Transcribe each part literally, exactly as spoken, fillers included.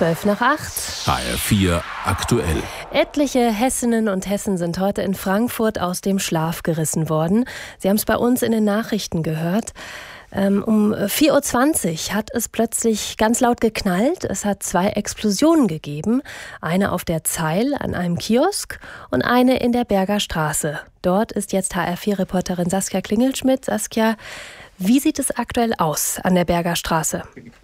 zwölf nach acht. H R vier aktuell. Etliche Hessinnen und Hessen sind heute in Frankfurt aus dem Schlaf gerissen worden. Sie haben es bei uns in den Nachrichten gehört. Um vier Uhr zwanzig hat es plötzlich ganz laut geknallt. Es hat zwei Explosionen gegeben. Eine auf der Zeil an einem Kiosk und eine in der Berger Straße. Dort ist jetzt H R vier Reporterin Saskia Klingelschmidt. Saskia, wie sieht es aktuell aus an der Berger Straße?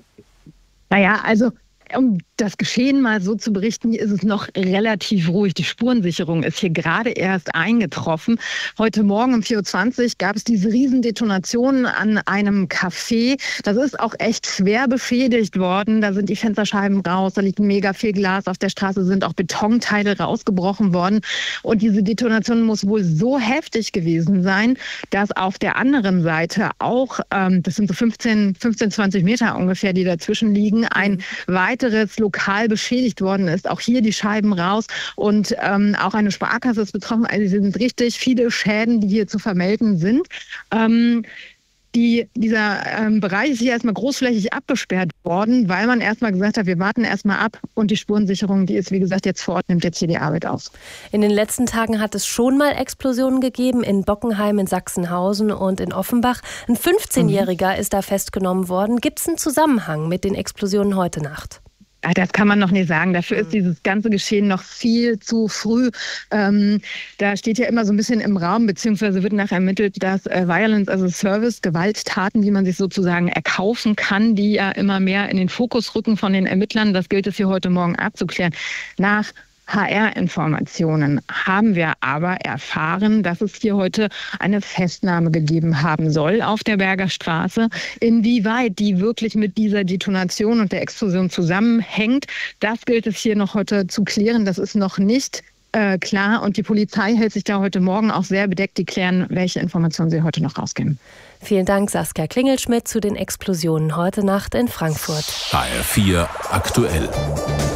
Naja, also um das Geschehen mal so zu berichten, hier ist es noch relativ ruhig. Die Spurensicherung ist hier gerade erst eingetroffen. Heute Morgen um vier Uhr zwanzig gab es diese Riesendetonation an einem Café. Das ist auch echt schwer beschädigt worden. Da sind die Fensterscheiben raus, da liegt mega viel Glas auf der Straße, sind auch Betonteile rausgebrochen worden. Und diese Detonation muss wohl so heftig gewesen sein, dass auf der anderen Seite auch, ähm, das sind so fünfzehn, fünfzehn, zwanzig Meter ungefähr, die dazwischen liegen, ein weiteres Lokal beschädigt worden ist. Auch hier die Scheiben raus und ähm, auch eine Sparkasse ist betroffen. Also es sind richtig viele Schäden, die hier zu vermelden sind. Ähm, die, dieser ähm, Bereich ist hier erstmal großflächig abgesperrt worden, weil man erstmal gesagt hat, wir warten erstmal ab und die Spurensicherung, die ist wie gesagt jetzt vor Ort, nimmt jetzt hier die Arbeit aus. In den letzten Tagen hat es schon mal Explosionen gegeben in Bockenheim, in Sachsenhausen und in Offenbach. Ein fünfzehnjähriger mhm. ist da festgenommen worden. Gibt es einen Zusammenhang mit den Explosionen heute Nacht? Das kann man noch nicht sagen. Dafür ist dieses ganze Geschehen noch viel zu früh. Ähm, da steht ja immer so ein bisschen im Raum, beziehungsweise wird nachher ermittelt, dass äh, Violence as a Service, Gewalttaten, die man sich sozusagen erkaufen kann, die ja immer mehr in den Fokus rücken von den Ermittlern. Das gilt es hier heute Morgen abzuklären. Nach H R-Informationen haben wir aber erfahren, dass es hier heute eine Festnahme gegeben haben soll auf der Berger Straße. Inwieweit die wirklich mit dieser Detonation und der Explosion zusammenhängt, das gilt es hier noch heute zu klären. Das ist noch nicht äh, klar und die Polizei hält sich da heute Morgen auch sehr bedeckt. Die klären, welche Informationen sie heute noch rausgeben. Vielen Dank, Saskia Klingelschmidt, zu den Explosionen heute Nacht in Frankfurt. H R vier aktuell.